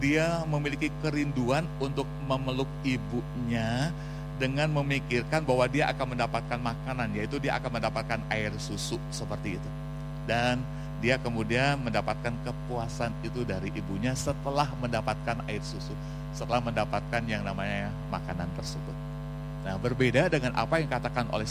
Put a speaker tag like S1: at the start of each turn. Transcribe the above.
S1: Dia memiliki kerinduan untuk memeluk ibunya dengan memikirkan bahwa dia akan mendapatkan makanan, yaitu dia akan mendapatkan air susu seperti itu. Dan dia kemudian mendapatkan kepuasan itu dari ibunya setelah mendapatkan air susu, setelah mendapatkan yang namanya makanan tersebut. Nah, berbeda dengan apa yang katakan oleh